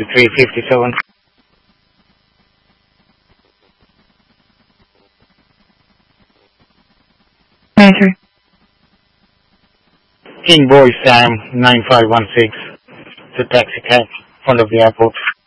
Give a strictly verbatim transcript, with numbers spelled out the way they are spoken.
three fifty-seven. Roger. Invoice Sam nine five one six. The taxi cab in front of the airport.